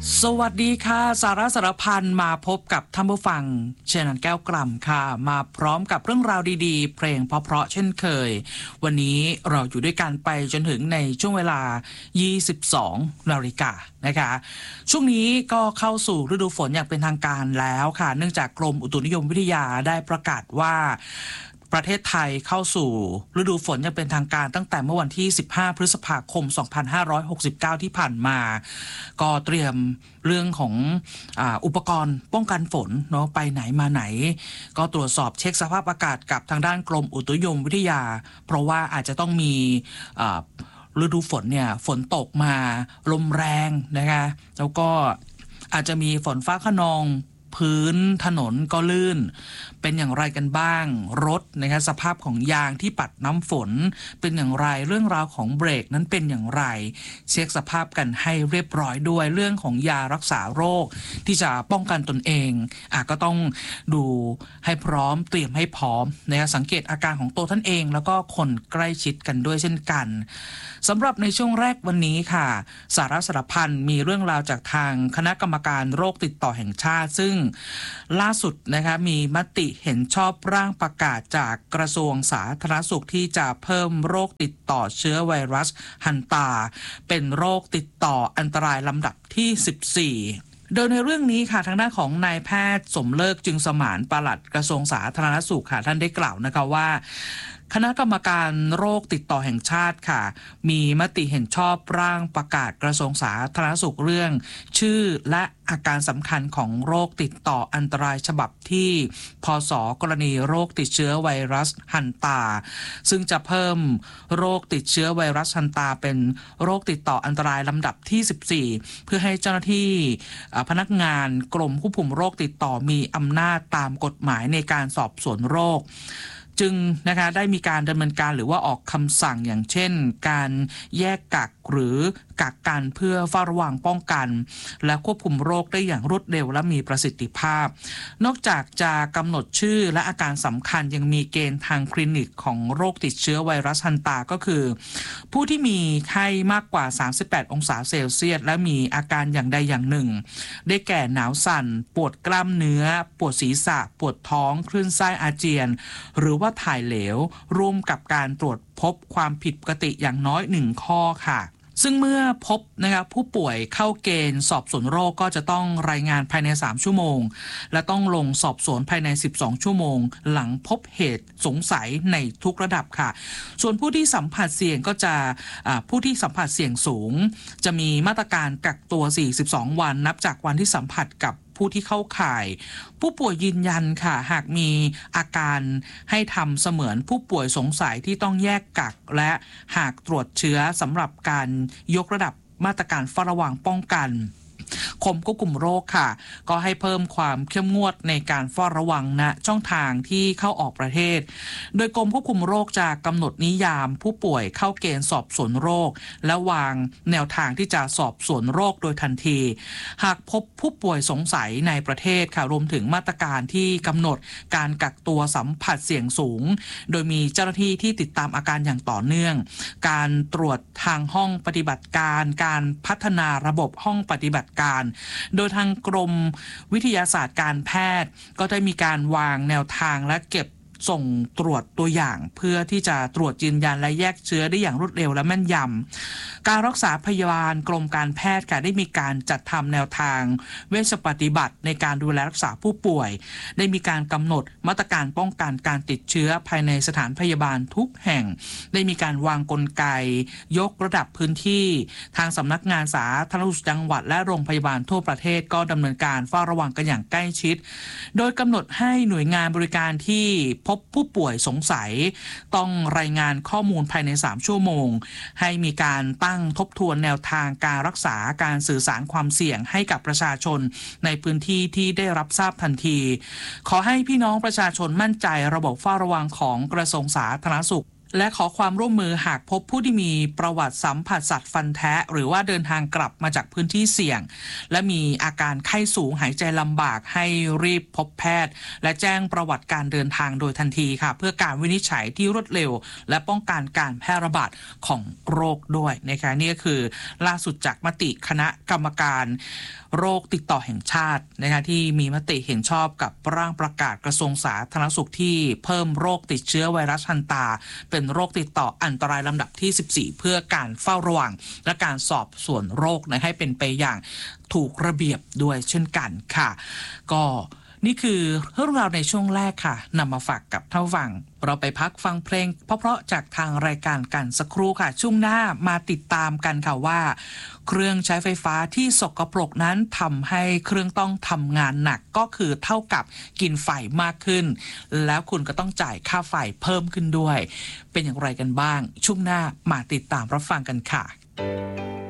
สวัสดีค่ะสาระสารพันมาพบกับท่านผู้ฟังเชนันแก้วกล่ำค่ะมาพร้อมกับเรื่องราวดีๆเพลงเพราะๆเช่นเคยวันนี้เราอยู่ด้วยกันไปจนถึงในช่วงเวลา 22 นาฬิกานะคะช่วงนี้ก็เข้าสู่ฤดูฝนอย่างเป็นทางการแล้วค่ะเนื่องจากกรมอุตุนิยมวิทยาได้ประกาศว่าประเทศไทยเข้าสู่ฤดูฝนอย่างเป็นทางการตั้งแต่เมื่อวันที่15 พฤษภาคม 2569 ที่ผ่านมาก็เตรียมเรื่องของอุปกรณ์ป้องกันฝนเนาะไปไหนมาไหนก็ตรวจสอบเช็คสภาพอากาศกับทางด้านกรมอุตุนิยมวิทยาเพราะว่าอาจจะต้องมีฤดูฝนเนี่ยฝนตกมาลมแรงนะคะแล้วก็อาจจะมีฝนฟ้าคะนองพื้นถนนก็ลื่นเป็นอย่างไรกันบ้างรถนะคะสภาพของยางที่ปัดน้ำฝนเป็นอย่างไรเรื่องราวของเบรกนั้นเป็นอย่างไรเช็คสภาพกันให้เรียบร้อยด้วยเรื่องของยารักษาโรคที่จะป้องกันตนเองก็ต้องดูให้พร้อมเตรียมให้พร้อมนะคะสังเกตอาการของตัวท่านเองแล้วก็คนใกล้ชิดกันด้วยเช่นกันสำหรับในช่วงแรกวันนี้ค่ะสาระสารพันมีเรื่องราวจากทางคณะกรรมการโรคติดต่อแห่งชาติซึ่งล่าสุดนะคะมีมติเห็นชอบร่างประกาศจากกระทรวงสาธารณสุขที่จะเพิ่มโรคติดต่อเชื้อไวรัสฮันตาเป็นโรคติดต่ออันตรายลำดับที่ 14โดยในเรื่องนี้ค่ะทางด้านของนายแพทย์สมเลิกจึงสมานปลัดกระทรวงสาธารณสุขค่ะท่านได้กล่าวนะคะว่าคณะกรรมการโรคติดต่อแห่งชาติค่ะมีมติเห็นชอบร่างประกาศกระทรวงสาธารณสุขเรื่องชื่อและอาการสำคัญของโรคติดต่ออันตรายฉบับที่พศกรณีโรคติดเชื้อไวรัสฮันตาซึ่งจะเพิ่มโรคติดเชื้อไวรัสฮันตาเป็นโรคติดต่ออันตรายลำดับที่ 14เพื่อให้เจ้าหน้าที่พนักงานกรมควบคุมโรคติดต่อมีอำนาจตามกฎหมายในการสอบสวนโรคจึงนะคะได้มีการดำเนินการหรือว่าออกคำสั่งอย่างเช่นการแยกกักหรือกักกันเพื่อเฝ้าระวังป้องกันและควบคุมโรคได้อย่างรวดเร็วและมีประสิทธิภาพนอกจากจะกำหนดชื่อและอาการสำคัญยังมีเกณฑ์ทางคลินิกของโรคติดเชื้อไวรัสฮันตาก็คือผู้ที่มีไข้มากกว่า38องศาเซลเซียสและมีอาการอย่างใดอย่างหนึ่งได้แก่หนาวสั่นปวดกล้ามเนื้อปวดศีรษะปวดท้องคลื่นไส้อาเจียนหรือว่าถ่ายเหลวร่วมกับการตรวจพบความผิดปกติอย่างน้อย1ข้อค่ะซึ่งเมื่อพบนะครับผู้ป่วยเข้าเกณฑ์สอบสวนโรคก็จะต้องรายงานภายใน3ชั่วโมงและต้องลงสอบสวนภายใน12ชั่วโมงหลังพบเหตุสงสัยในทุกระดับค่ะส่วนผู้ที่สัมผัสเสี่ยงก็จะผู้ที่สัมผัสเสี่ยงสูงจะมีมาตรการกักตัว42วันนับจากวันที่สัมผัสกับผู้ที่เข้าข่ายผู้ป่วยยืนยันค่ะหากมีอาการให้ทำเสมือนผู้ป่วยสงสัยที่ต้องแยกกักและหากตรวจเชื้อสำหรับการยกระดับมาตรการเฝ้าระวังป้องกันกรมควบคุมโรคค่ะก็ให้เพิ่มความเข้มงวดในการเฝ้าระวังณช่องทางที่เข้าออกประเทศโดยกรมควบคุมโรคจะกำหนดนิยามผู้ป่วยเข้าเกณฑ์สอบสวนโรคและวางแนวทางที่จะสอบสวนโรคโดยทันทีหากพบผู้ป่วยสงสัยในประเทศค่ะรวมถึงมาตรการที่กำหนดการกักตัวสัมผัสเสี่ยงสูงโดยมีเจ้าหน้าที่ที่ติดตามอาการอย่างต่อเนื่องการตรวจทางห้องปฏิบัติการการพัฒนาระบบห้องปฏิบัติการโดยทางกรมวิทยาศาสตร์การแพทย์ก็ได้มีการวางแนวทางและเก็บส่งตรวจตัวอย่างเพื่อที่จะตรวจยืนยันและแยกเชื้อได้อย่างรวดเร็วและแม่นยำการรักษาพยาบาลกรมการแพทย์ค่ะได้มีการจัดทำแนวทางเวชปฏิบัติในการดูแลรักษาผู้ป่วยได้มีการกำหนดมาตรการป้องกันการติดเชื้อภายในสถานพยาบาลทุกแห่งได้มีการวางกลไกยกระดับพื้นที่ทางสำนักงานสาธารณสุขจังหวัดและโรงพยาบาลทั่วประเทศก็ดำเนินการเฝ้าระวังกันอย่างใกล้ชิดโดยกำหนดให้หน่วยงานบริการที่พบผู้ป่วยสงสัยต้องรายงานข้อมูลภายใน3ชั่วโมงให้มีการตั้งทบทวนแนวทางการรักษาการสื่อสารความเสี่ยงให้กับประชาชนในพื้นที่ที่ได้รับทราบทันทีขอให้พี่น้องประชาชนมั่นใจระบบเฝ้าระวังของกระทรวงสาธารณสุขและขอความร่วมมือหากพบผู้ที่มีประวัติสัมผัสสัตว์ฟันแทะหรือว่าเดินทางกลับมาจากพื้นที่เสี่ยงและมีอาการไข้สูงหายใจลำบากให้รีบพบแพทย์และแจ้งประวัติการเดินทางโดยทันทีค่ะเพื่อการวินิจฉัยที่รวดเร็วและป้องกันการแพร่ระบาดของโรคด้วยนะคะนี่ก็คือล่าสุดจากมติคณะกรรมการโรคติดต่อแห่งชาตินะคะที่มีมติเห็นชอบกับร่างประกาศกระทรวงสาธารณสุขที่เพิ่มโรคติดเชื้อไวรัสฮันตาเป็นโรคติดต่ออันตรายลำดับที่14เพื่อการเฝ้าระวังและการสอบสวนโรคให้เป็นไปอย่างถูกระเบียบด้วยเช่นกันค่ะก็นี่คือเรื่องราวในช่วงแรกค่ะนำมาฝากกับท่านผู้ฟังเราไปพักฟังเพลงเพราะๆจากทางรายการกันสักครู่ค่ะช่วงหน้ามาติดตามกันค่ะว่าเครื่องใช้ไฟฟ้าที่สกปรกนั้นทำให้เครื่องต้องทำงานหนักก็คือเท่ากับกินไฟมากขึ้นแล้วคุณก็ต้องจ่ายค่าไฟเพิ่มขึ้นด้วยเป็นอย่างไรกันบ้างช่วงหน้ามาติดตามรับฟังกันค่ะ